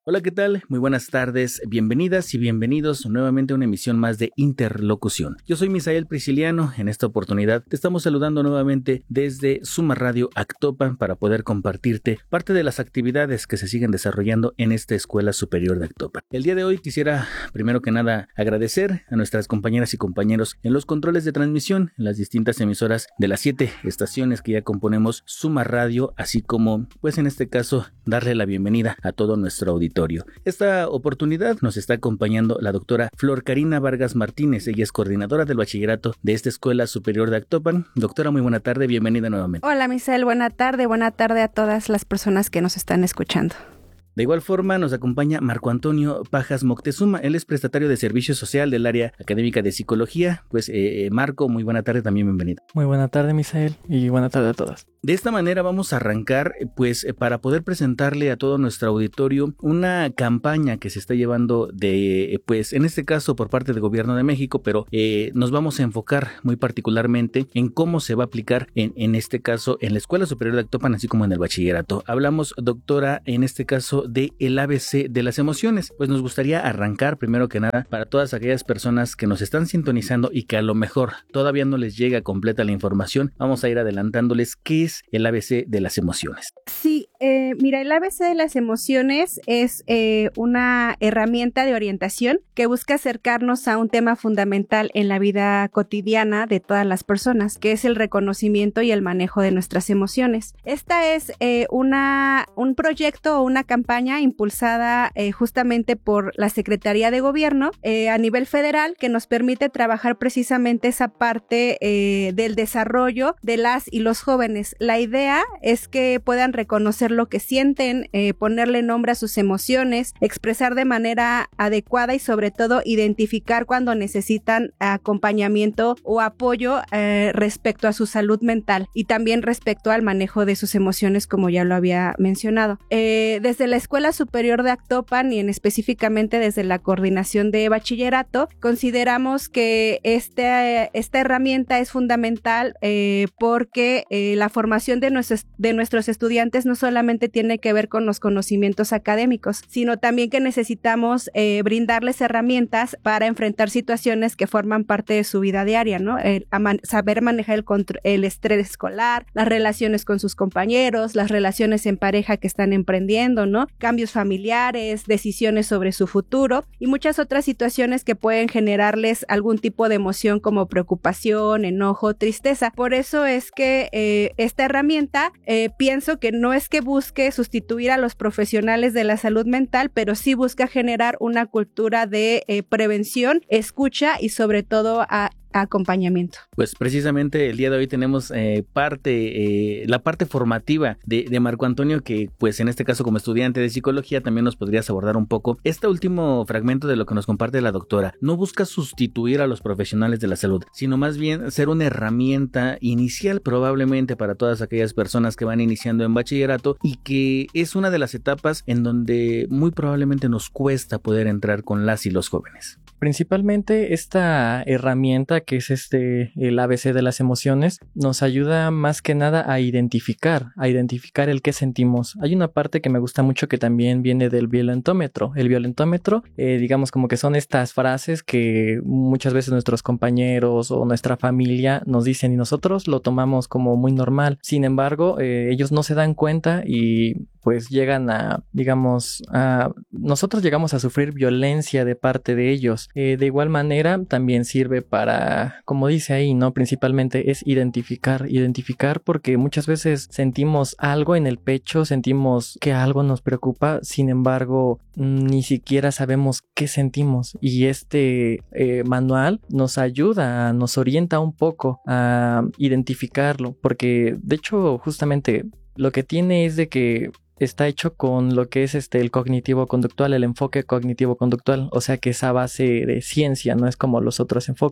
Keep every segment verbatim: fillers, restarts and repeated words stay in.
Hola, ¿qué tal? Muy buenas tardes, bienvenidas y bienvenidos nuevamente a una emisión más de Interlocución. Yo soy Misael Prisciliano, en esta oportunidad te estamos saludando nuevamente desde Suma Radio Actopan para poder compartirte parte de las actividades que se siguen desarrollando en esta Escuela Superior de Actopan. El día de hoy quisiera primero que nada agradecer a nuestras compañeras y compañeros en los controles de transmisión en las distintas emisoras de las siete estaciones que ya componemos Suma Radio, así como pues en este caso darle la bienvenida a todo nuestro auditorio. Esta oportunidad nos está acompañando la doctora Flor Karina Vargas Martínez. Ella es coordinadora del bachillerato de esta Escuela Superior de Actopan. Doctora, muy buena tarde, bienvenida nuevamente. Hola, Misael, buena tarde, buena tarde a todas las personas que nos están escuchando. De igual forma nos acompaña Marco Antonio Pajas Moctezuma, él es prestatario de servicio social del área académica de psicología. Pues eh, Marco, muy buena tarde, también bienvenido. Muy buena tarde, Misael, y buena tarde a todas. De esta manera vamos a arrancar pues para poder presentarle a todo nuestro auditorio una campaña que se está llevando de pues en este caso por parte del Gobierno de México, pero eh, nos vamos a enfocar muy particularmente en cómo se va a aplicar en, en este caso en la Escuela Superior de Actopan, así como en el bachillerato. Hablamos, doctora, en este caso de el A B C de las emociones. Pues nos gustaría arrancar primero que nada para todas aquellas personas que nos están sintonizando y que a lo mejor todavía no les llega completa la información, vamos a ir adelantándoles qué es el A B C de las emociones. Sí, eh, mira, el A B C de las emociones es eh, una herramienta de orientación que busca acercarnos a un tema fundamental en la vida cotidiana de todas las personas, que es el reconocimiento y el manejo de nuestras emociones. Esta es eh, una, un proyecto o una campaña impulsada eh, justamente por la Secretaría de Gobierno eh, a nivel federal, que nos permite trabajar precisamente esa parte eh, del desarrollo de las y los jóvenes. La idea es que puedan reconocer lo que sienten, eh, ponerle nombre a sus emociones, expresar de manera adecuada y sobre todo identificar cuando necesitan acompañamiento o apoyo eh, respecto a su salud mental y también respecto al manejo de sus emociones, como ya lo había mencionado. Eh, desde la Escuela Superior de Actopan y en específicamente desde la coordinación de bachillerato, consideramos que este, esta herramienta es fundamental eh, porque eh, la formación de nuestros, de nuestros estudiantes no solamente tiene que ver con los conocimientos académicos, sino también que necesitamos eh, brindarles herramientas para enfrentar situaciones que forman parte de su vida diaria, ¿no? El, man, saber manejar el, el estrés escolar, las relaciones con sus compañeros, las relaciones en pareja que están emprendiendo, ¿no? Cambios familiares, decisiones sobre su futuro y muchas otras situaciones que pueden generarles algún tipo de emoción como preocupación, enojo, tristeza. Por eso es que eh, esta herramienta eh, pienso que no es que busque sustituir a los profesionales de la salud mental, pero sí busca generar una cultura de eh, prevención, escucha y sobre todo a acompañamiento. Pues precisamente el día de hoy tenemos eh, parte, eh, la parte formativa de, de Marco Antonio, que pues en este caso como estudiante de psicología también nos podrías abordar un poco este último fragmento de lo que nos comparte la doctora. No busca sustituir a los profesionales de la salud, sino más bien ser una herramienta inicial probablemente para todas aquellas personas que van iniciando en bachillerato y que es una de las etapas en donde muy probablemente nos cuesta poder entrar con las y los jóvenes. Principalmente esta herramienta que es este el A B C de las emociones nos ayuda más que nada a identificar, a identificar el que sentimos. Hay una parte que me gusta mucho que también viene del violentómetro. El violentómetro, eh, digamos como que son estas frases que muchas veces nuestros compañeros o nuestra familia nos dicen y nosotros lo tomamos como muy normal. Sin embargo, eh, ellos no se dan cuenta y pues llegan a, digamos, a, nosotros llegamos a sufrir violencia de parte de ellos. Eh, de igual manera, también sirve para, como dice ahí, ¿no? Principalmente es identificar, identificar porque muchas veces sentimos algo en el pecho, sentimos que algo nos preocupa, sin embargo, ni siquiera sabemos qué sentimos y este eh, manual nos ayuda, nos orienta un poco a identificarlo, porque de hecho, justamente lo que tiene es de que está hecho con lo que es este el cognitivo-conductual, el enfoque cognitivo-conductual, o sea que es a base de ciencia, no es como los otros enfoques.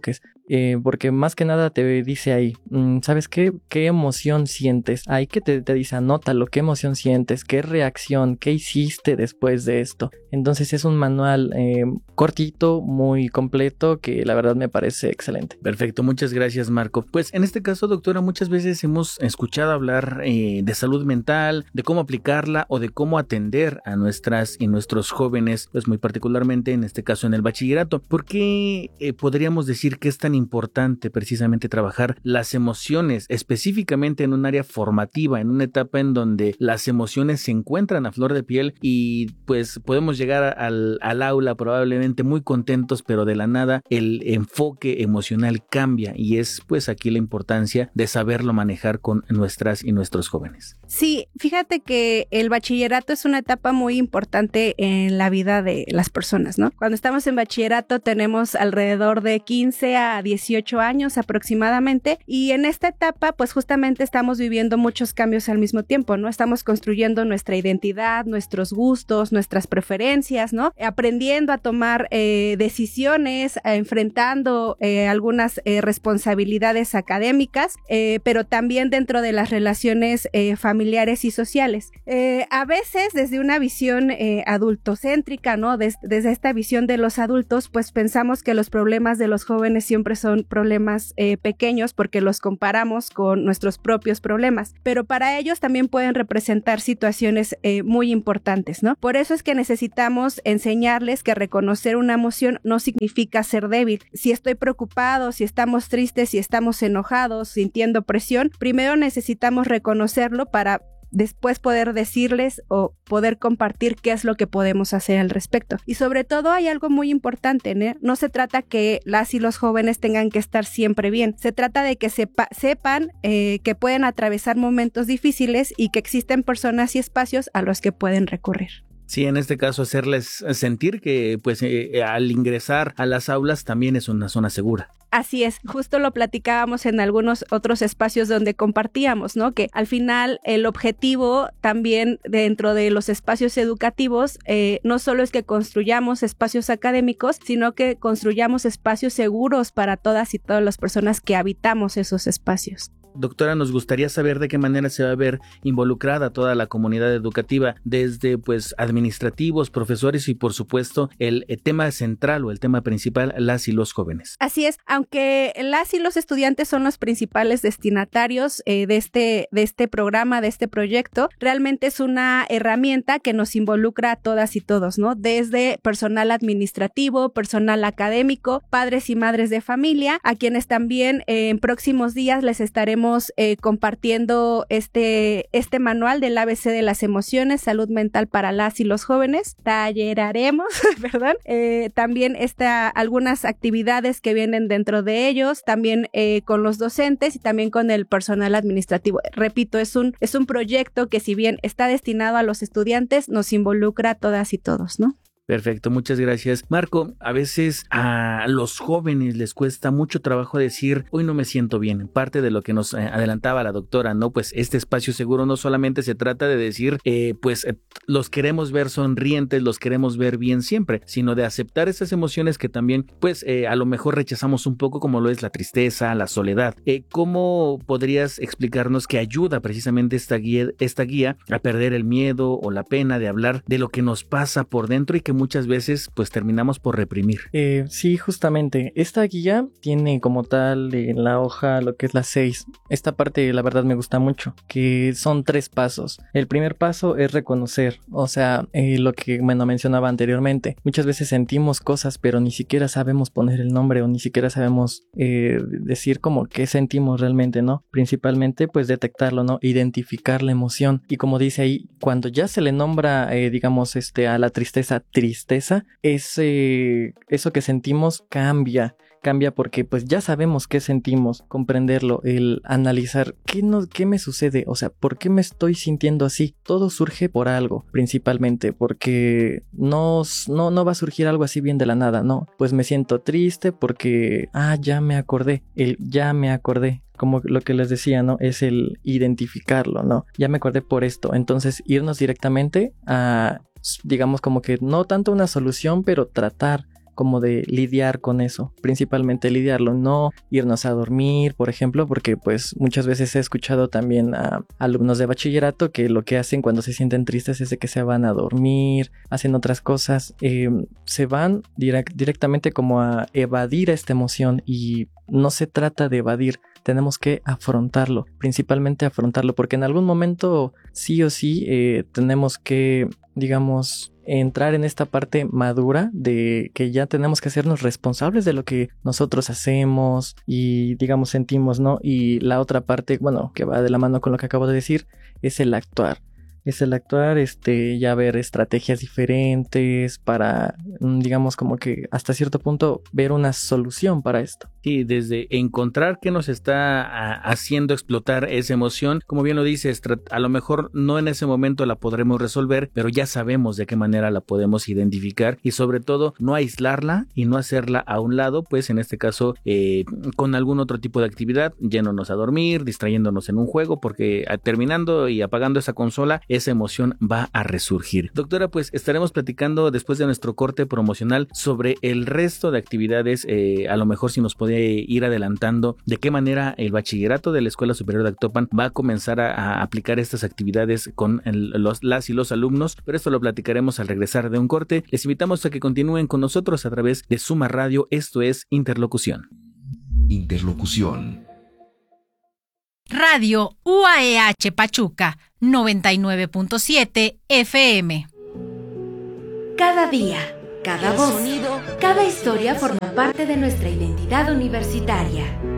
eh, porque más que nada te dice ahí, ¿sabes qué? ¿Qué emoción sientes? Ahí que te, te dice, anótalo, ¿qué emoción sientes? ¿Qué reacción? ¿Qué hiciste después de esto? Entonces es un manual eh, cortito, muy completo, que la verdad me parece excelente. Perfecto, muchas gracias, Marco. Pues en este caso, doctora, muchas veces hemos escuchado hablar eh, de salud mental, de cómo aplicarla o de cómo atender a nuestras y nuestros jóvenes, pues muy particularmente en este caso en el bachillerato. ¿Por qué eh, podríamos decir que es tan importante precisamente trabajar las emociones, específicamente en un área formativa, en una etapa en donde las emociones se encuentran a flor de piel y pues podemos llegar al, al aula probablemente muy contentos, pero de la nada el enfoque emocional cambia y es pues aquí la importancia de saberlo manejar con nuestras y nuestros jóvenes? Sí, fíjate que el bachillerato es una etapa muy importante en la vida de las personas, ¿no? Cuando estamos en bachillerato tenemos alrededor de quince a dieciocho años aproximadamente y en esta etapa pues justamente estamos viviendo muchos cambios al mismo tiempo, ¿no? Estamos construyendo nuestra identidad, nuestros gustos, nuestras preferencias, ¿no? Aprendiendo a tomar eh, decisiones, a enfrentando eh, algunas eh, responsabilidades académicas, eh, pero también dentro de las relaciones eh, familiares y sociales. Eh, a veces desde una visión eh, adultocéntrica, ¿no? Des, desde esta visión de los adultos, pues pensamos que los problemas de los jóvenes siempre son problemas eh, pequeños porque los comparamos con nuestros propios problemas, pero para ellos también pueden representar situaciones eh, muy importantes, ¿no? Por eso es que necesitamos enseñarles que reconocer una emoción no significa ser débil. Si estoy preocupado, si estamos tristes, si estamos enojados, sintiendo presión, primero necesitamos reconocerlo para después poder decirles o poder compartir qué es lo que podemos hacer al respecto. Y sobre todo hay algo muy importante, ¿no? No se trata que las y los jóvenes tengan que estar siempre bien, se trata de que sepa, sepan eh, que pueden atravesar momentos difíciles y que existen personas y espacios a los que pueden recurrir. Sí, en este caso hacerles sentir que pues eh, al ingresar a las aulas también es una zona segura. Así es, justo lo platicábamos en algunos otros espacios donde compartíamos, ¿no? Que al final el objetivo también dentro de los espacios educativos eh, no solo es que construyamos espacios académicos, sino que construyamos espacios seguros para todas y todas las personas que habitamos esos espacios. Doctora, nos gustaría saber de qué manera se va a ver involucrada toda la comunidad educativa, desde pues administrativos, profesores y por supuesto el, el tema central o el tema principal, las y los jóvenes. Así es, aunque las y los estudiantes son los principales destinatarios eh, de, este, de este programa, de este proyecto, realmente es una herramienta que nos involucra a todas y todos, ¿no? Desde personal administrativo, personal académico, padres y madres de familia, a quienes también eh, en próximos días les estaremos Eh, compartiendo este, este manual del A B C de las emociones, salud mental para las y los jóvenes. Talleraremos, perdón, eh, también esta, algunas actividades que vienen dentro de ellos, también eh, con los docentes y también con el personal administrativo. Repito, es un, es un proyecto que si bien está destinado a los estudiantes, nos involucra a todas y todos, ¿no? Perfecto, muchas gracias. Marco, a veces a los jóvenes les cuesta mucho trabajo decir, hoy no me siento bien. Parte de lo que nos eh, adelantaba la doctora, ¿no? Pues este espacio seguro no solamente se trata de decir, eh, pues eh, los queremos ver sonrientes, los queremos ver bien siempre, sino de aceptar esas emociones que también, pues eh, a lo mejor rechazamos un poco, como lo es la tristeza, la soledad. Eh, ¿Cómo podrías explicarnos que ayuda precisamente esta guía, esta guía a perder el miedo o la pena de hablar de lo que nos pasa por dentro y que muchas veces pues terminamos por reprimir? Eh, sí, justamente. Esta guía tiene como tal en la hoja lo que es la seis. Esta parte la verdad me gusta mucho, que son tres pasos. El primer paso es reconocer, o sea, eh, lo que bueno, mencionaba anteriormente. Muchas veces sentimos cosas pero ni siquiera sabemos poner el nombre o ni siquiera sabemos eh, decir como qué sentimos realmente, ¿no? Principalmente pues detectarlo, ¿no? Identificar la emoción. Y como dice ahí, cuando ya se le nombra eh, digamos este a la tristeza tristeza, tristeza, ese, eso que sentimos cambia, cambia porque pues ya sabemos qué sentimos, comprenderlo, el analizar qué, no, qué me sucede, o sea, por qué me estoy sintiendo así. Todo surge por algo, principalmente, porque no, no, no va a surgir algo así bien de la nada, no, pues me siento triste porque, ah, ya me acordé, el ya me acordé. Como lo que les decía, ¿no? Es el identificarlo, ¿no? Ya me acordé por esto. Entonces, irnos directamente a, digamos, como que no tanto una solución, pero tratar como de lidiar con eso, principalmente lidiarlo, no irnos a dormir, por ejemplo, porque pues muchas veces he escuchado también a alumnos de bachillerato que lo que hacen cuando se sienten tristes es de que se van a dormir, hacen otras cosas, eh, se van direct- directamente como a evadir esta emoción, y no se trata de evadir, tenemos que afrontarlo, principalmente afrontarlo, porque en algún momento sí o sí eh, tenemos que, digamos, entrar en esta parte madura de que ya tenemos que hacernos responsables de lo que nosotros hacemos y, digamos, sentimos, ¿no? Y la otra parte, bueno, que va de la mano con lo que acabo de decir, es el actuar. Es el actuar, este, ya ver estrategias diferentes para, digamos, como que hasta cierto punto ver una solución para esto. Sí, desde encontrar qué nos está a, haciendo explotar esa emoción, como bien lo dices, a lo mejor no en ese momento la podremos resolver, pero ya sabemos de qué manera la podemos identificar y sobre todo no aislarla y no hacerla a un lado, pues en este caso eh, con algún otro tipo de actividad, yéndonos a dormir, distrayéndonos en un juego, porque terminando y apagando esa consola, esa emoción va a resurgir. Doctora, pues estaremos platicando después de nuestro corte promocional sobre el resto de actividades, eh, a lo mejor si nos puede ir adelantando de qué manera el bachillerato de la Escuela Superior de Actopan va a comenzar a, a aplicar estas actividades con el, los, las y los alumnos, pero esto lo platicaremos al regresar de un corte. Les invitamos a que continúen con nosotros a través de Suma Radio. Esto es Interlocución. Interlocución. Radio U A E H Pachuca, noventa y nueve punto siete F M. Cada día, cada voz, cada historia forma parte de nuestra identidad universitaria.